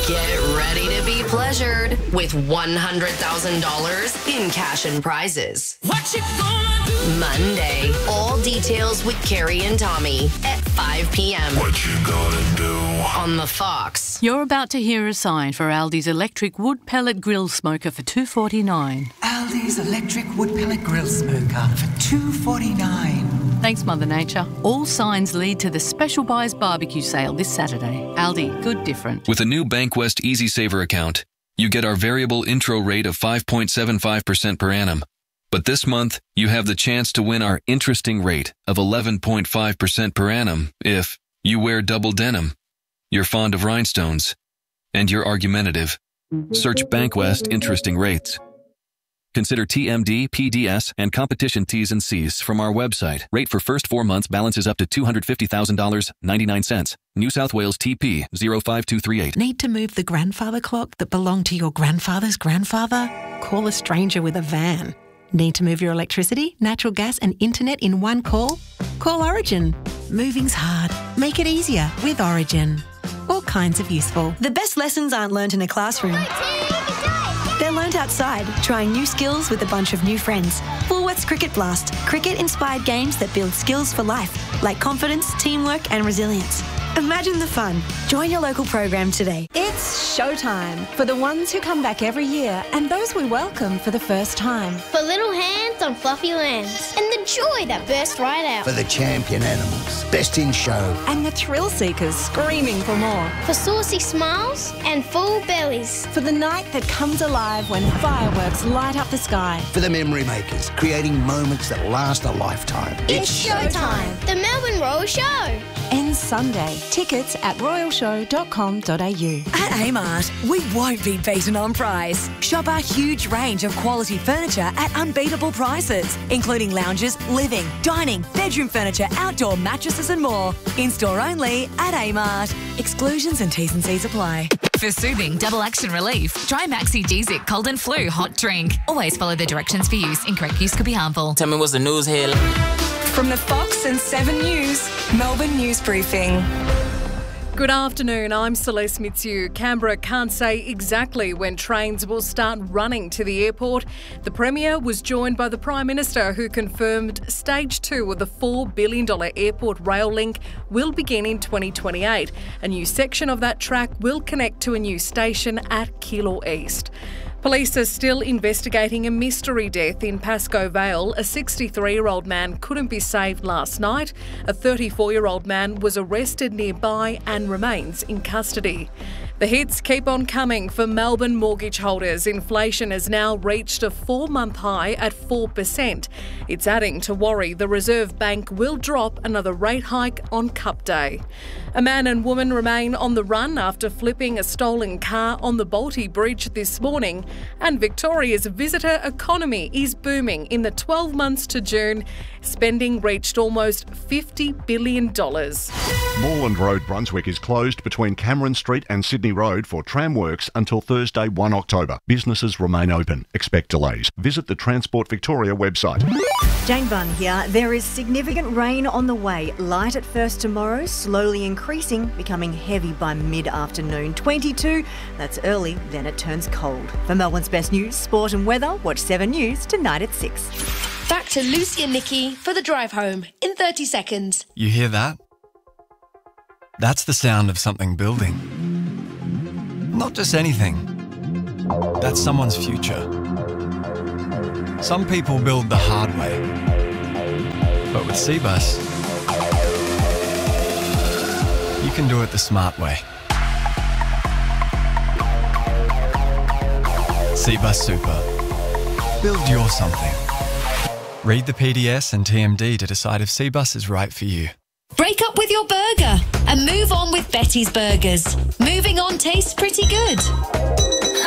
Get ready to be pleasured with $100,000 in cash and prizes. What you gonna do? Monday, all details with Carrie and Tommy at 5 p.m. What you gonna do? On the Fox. You're about to hear a sign for Aldi's electric wood pellet grill smoker for $2.49. Aldi's electric wood pellet grill smoker for $2.49. Thanks, Mother Nature. All signs lead to the Special Buys barbecue sale this Saturday. Aldi, good different. With a new Bankwest Easy Saver account, you get our variable intro rate of 5.75% per annum. But this month, you have the chance to win our interesting rate of 11.5% per annum if you wear double denim, you're fond of rhinestones, and you're argumentative. Search Bankwest Interesting Rates. Consider TMD, PDS, and competition T's and C's from our website. Rate for first 4 months balances up to $250,000.99. New South Wales TP 05238. Need to move the grandfather clock that belonged to your grandfather's grandfather? Call a stranger with a van. Need to move your electricity, natural gas and internet in one call? Call Origin. Moving's hard. Make it easier with Origin. All kinds of useful. The best lessons aren't learnt in a classroom. They're learnt outside, trying new skills with a bunch of new friends. Woolworths Cricket Blast. Cricket-inspired games that build skills for life, like confidence, teamwork and resilience. Imagine the fun. Join your local program today. It's showtime for the ones who come back every year and those we welcome for the first time. For little hands on fluffy lambs and the joy that burst right out. For the champion animals, best in show. And the thrill seekers screaming for more. For saucy smiles and full bellies. For the night that comes alive when fireworks light up the sky. For the memory makers, creating moments that last a lifetime. It's showtime. The Melbourne Royal Show. Ends Sunday. Tickets at royalshow.com.au. At Amart, we won't be beaten on price. Shop our huge range of quality furniture at unbeatable prices, including lounges, living, dining, bedroom furniture, outdoor mattresses and more. In-store only at Amart. Exclusions and T's and C's apply. For soothing double action relief, try Maxi G-Zip Cold and Flu Hot Drink. Always follow the directions for use. Incorrect use could be harmful. Tell me what's the news here. From the Fox and 7 News, Melbourne News Briefing. Good afternoon, I'm Celeste Mitsu. Canberra can't say exactly when trains will start running to the airport. The Premier was joined by the Prime Minister, who confirmed Stage 2 of the $4 billion airport rail link will begin in 2028. A new section of that track will connect to a new station at Keilor East. Police are still investigating a mystery death in Pascoe Vale. A 63-year-old man couldn't be saved last night. A 34-year-old man was arrested nearby and remains in custody. The hits keep on coming for Melbourne mortgage holders. Inflation has now reached a 4-month high at 4%. It's adding to worry the Reserve Bank will drop another rate hike on Cup Day. A man and woman remain on the run after flipping a stolen car on the Balti Bridge this morning. And Victoria's visitor economy is booming. In the 12 months to June, spending reached almost $50 billion. Moreland Road, Brunswick is closed between Cameron Street and Sydney Road for tram works until Thursday 1 October. Businesses remain open. Expect delays. Visit the Transport Victoria website. Jane Bunn here. There is significant rain on the way. Light at first tomorrow, slowly increasing, becoming heavy by mid-afternoon. 22, that's early, then it turns cold. For Melbourne's best news, sport and weather, watch 7 News tonight at 6. Back to Lucy and Nikki for the drive home in 30 seconds. You hear that? That's the sound of something building. Not just anything. That's someone's future. Some people build the hard way. But with Cbus, you can do it the smart way. Cbus Super. Build your something. Read the PDS and TMD to decide if Cbus is right for you. Break up with your burger and move on with Betty's Burgers. Moving on tastes pretty good.